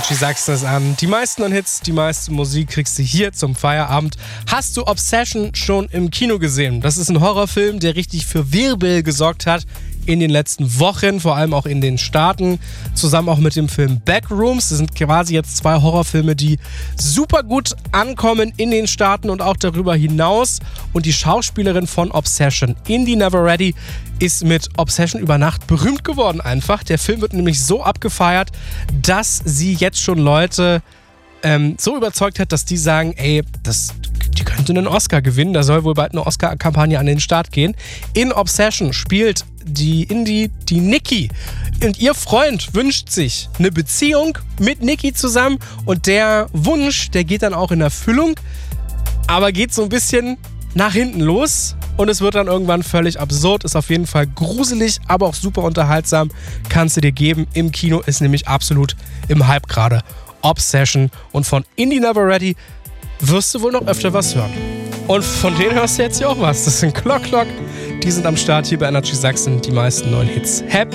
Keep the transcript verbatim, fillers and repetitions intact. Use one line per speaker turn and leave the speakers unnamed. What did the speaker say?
Energy Sachsen ist an. Die meisten neuen Hits, die meiste Musik kriegst du hier zum Feierabend. Hast du Obsession schon im Kino gesehen? Das ist ein Horrorfilm, der richtig für Wirbel gesorgt hat in den letzten Wochen, vor allem auch in den Staaten, zusammen auch mit dem Film Backrooms. Das sind quasi jetzt zwei Horrorfilme, die super gut ankommen in den Staaten und auch darüber hinaus. Und die Schauspielerin von Obsession, Indy Never Ready, ist mit Obsession über Nacht berühmt geworden einfach. Der Film wird nämlich so abgefeiert, dass sie jetzt schon Leute ähm, so überzeugt hat, dass die sagen, ey, das, die könnte einen Oscar gewinnen. Da soll wohl bald eine Oscar-Kampagne an den Start gehen. In Obsession spielt die Indy, die Nikki. Und ihr Freund wünscht sich eine Beziehung mit Nikki zusammen. Und der Wunsch, der geht dann auch in Erfüllung, aber geht so ein bisschen nach hinten los. Und es wird dann irgendwann völlig absurd. Ist auf jeden Fall gruselig, aber auch super unterhaltsam. Kannst du dir geben. Im Kino ist nämlich absolut im Hype gerade. Obsession. Und von Indy Never Ready wirst du wohl noch öfter was hören. Und von denen hörst du jetzt hier auch was. Das sind Clock Clock. Die sind am Start hier bei Energy Sachsen. Die meisten neuen Hits. Happy